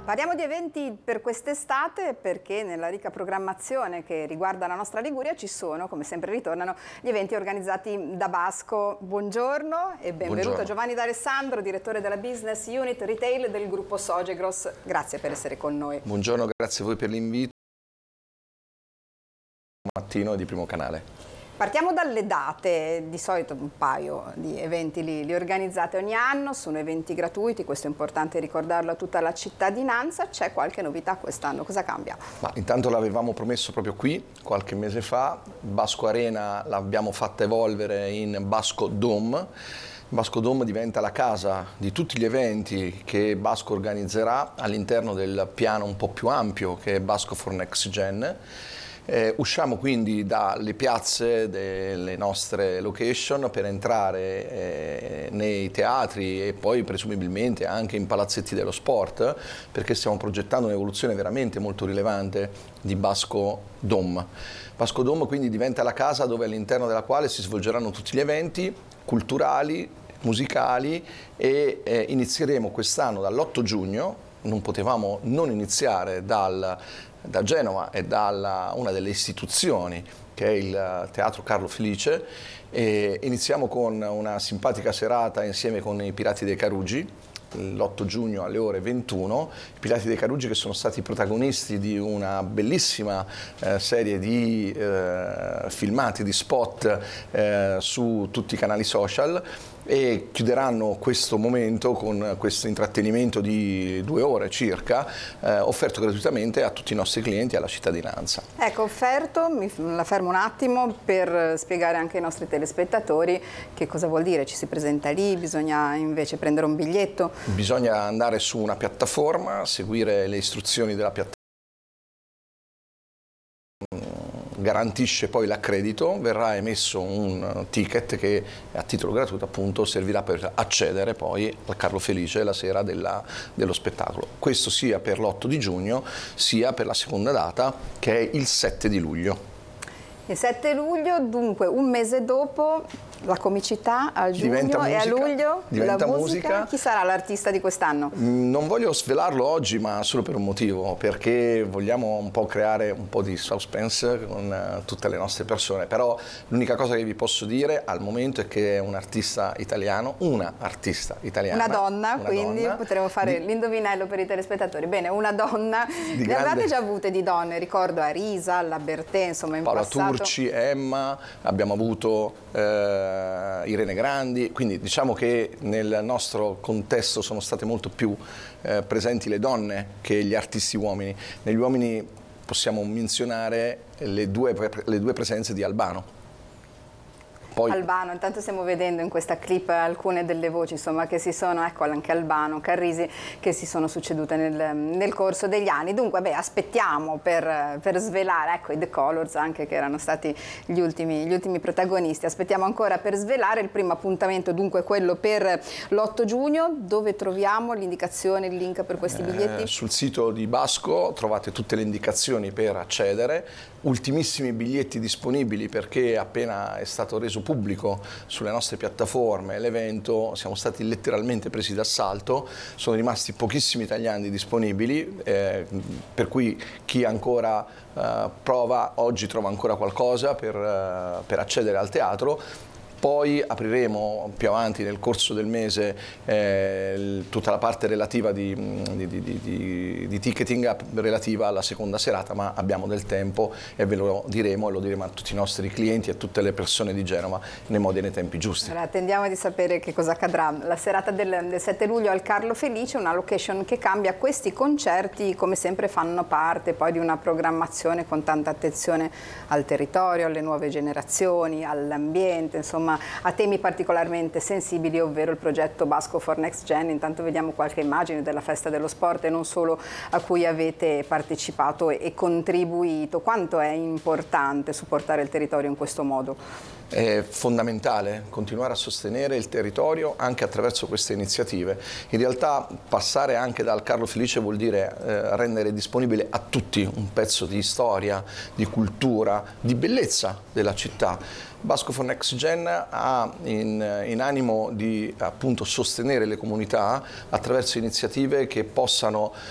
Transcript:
Parliamo di eventi per quest'estate perché nella ricca programmazione che riguarda la nostra Liguria ci sono, come sempre ritornano, gli eventi organizzati da Basco. Buongiorno e benvenuto. Buongiorno. Giovanni D'Alessandro, direttore della Business Unit Retail del gruppo Sogegros. Grazie per essere con noi. Buongiorno, grazie a voi per l'invito. Mattino di Primo Canale. Partiamo dalle date, di solito un paio di eventi li organizzate ogni anno, sono eventi gratuiti, questo è importante ricordarlo a tutta la cittadinanza. C'è qualche novità quest'anno, cosa cambia? Ma intanto l'avevamo promesso proprio qui, qualche mese fa, Basco Arena l'abbiamo fatta evolvere in Basco Dome. Basco Dome diventa la casa di tutti gli eventi che Basco organizzerà all'interno del piano un po' più ampio che è Basco for Next Gen. Usciamo quindi dalle piazze delle nostre location per entrare nei teatri e poi presumibilmente anche in palazzetti dello sport, perché stiamo progettando un'evoluzione veramente molto rilevante di Basco Dome. Basco Dome quindi diventa la casa dove all'interno della quale si svolgeranno tutti gli eventi culturali, musicali e inizieremo quest'anno dall'8 giugno, non potevamo non iniziare da Genova e da una delle istituzioni che è il Teatro Carlo Felice, e iniziamo con una simpatica serata insieme con i Pirati dei Carugi l'8 giugno alle ore 21, i Pirati dei Carugi che sono stati protagonisti di una bellissima serie di filmati, di spot su tutti i canali social, e chiuderanno questo momento con questo intrattenimento di 2 ore circa, offerto gratuitamente a tutti i nostri clienti e alla cittadinanza. Ecco, offerto, la fermo un attimo per spiegare anche ai nostri telespettatori che cosa vuol dire. Ci si presenta lì, bisogna invece prendere un biglietto? Bisogna andare su una piattaforma, seguire le istruzioni della piattaforma, garantisce poi l'accredito, verrà emesso un ticket che a titolo gratuito appunto servirà per accedere poi al Carlo Felice la sera dello spettacolo. Questo sia per l'8 di giugno sia per la seconda data che è il 7 di luglio. Il 7 luglio, dunque un mese dopo, la comicità a giugno e a luglio diventa la musica. Chi sarà l'artista di quest'anno? Non voglio svelarlo oggi, ma solo per un motivo, perché vogliamo un po' creare un po' di suspense con tutte le nostre persone, però l'unica cosa che vi posso dire al momento è che è un artista italiano, una artista italiana. Una donna, quindi potremo fare l'indovinello per i telespettatori. Bene, una donna, ne avevate già avute di donne, ricordo Arisa, la Bertè, insomma in Paola passato. Turci, Emma, abbiamo avuto Irene Grandi, quindi diciamo che nel nostro contesto sono state molto più presenti le donne che gli artisti uomini. Negli uomini possiamo menzionare le due presenze di Albano. Poi... Albano, intanto stiamo vedendo in questa clip alcune delle voci insomma, che si sono, ecco anche Albano, Carrisi, che si sono succedute nel corso degli anni. Dunque aspettiamo per svelare, ecco i The Colors anche che erano stati gli ultimi protagonisti, aspettiamo ancora per svelare il primo appuntamento, dunque quello per l'8 giugno, dove troviamo l'indicazione, il link per questi biglietti? Sul sito di Basco trovate tutte le indicazioni per accedere, ultimissimi biglietti disponibili perché appena è stato reso pubblico sulle nostre piattaforme l'evento siamo stati letteralmente presi d'assalto, sono rimasti pochissimi italiani disponibili, per cui chi ancora prova oggi trova ancora qualcosa per accedere al teatro. Poi apriremo più avanti nel corso del mese tutta la parte relativa di ticketing relativa alla seconda serata, ma abbiamo del tempo e ve lo diremo, e lo diremo a tutti i nostri clienti e a tutte le persone di Genova nei modi e nei tempi giusti. Allora, attendiamo di sapere che cosa accadrà. La serata del 7 luglio al Carlo Felice, una location che cambia. Questi concerti come sempre fanno parte poi di una programmazione con tanta attenzione al territorio, alle nuove generazioni, all'ambiente, insomma a temi particolarmente sensibili, ovvero il progetto Basco for Next Gen. Intanto vediamo qualche immagine della festa dello sport e non solo, a cui avete partecipato e contribuito. Quanto è importante supportare il territorio in questo modo? È fondamentale continuare a sostenere il territorio anche attraverso queste iniziative. In realtà passare anche dal Carlo Felice vuol dire rendere disponibile a tutti un pezzo di storia, di cultura, di bellezza della città. Basco for Next Gen ha in animo di appunto sostenere le comunità attraverso iniziative che possano